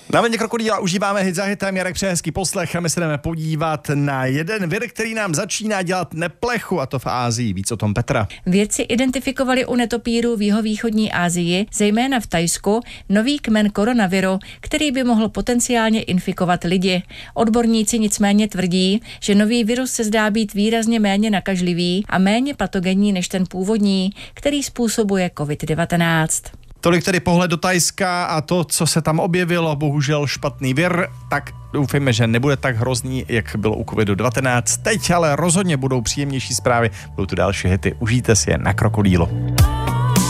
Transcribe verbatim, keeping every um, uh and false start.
Na vlně Krokodýla užíváme hit za hitem, Jarek přeje hezký poslech a my se jdeme podívat na jeden vir, který nám začíná dělat neplechu, a to v Ázii. Víc o tom Petra. Vědci identifikovali u netopírů v jihovýchodní Asii, zejména v Thajsku, nový kmen koronaviru, který by mohl potenciálně infikovat lidi. Odborníci nicméně tvrdí, že nový virus se zdá být výrazně méně nakažlivý a méně patogenní než ten původní, který způsobuje covid devatenáct. Tolik tedy pohled do Thajska a to, co se tam objevilo, bohužel špatný vir, tak doufejme, že nebude tak hrozný, jak bylo u covid devatenáct. Teď ale rozhodně budou příjemnější zprávy, budou tu další hity, užijte si je na Krokodýlu.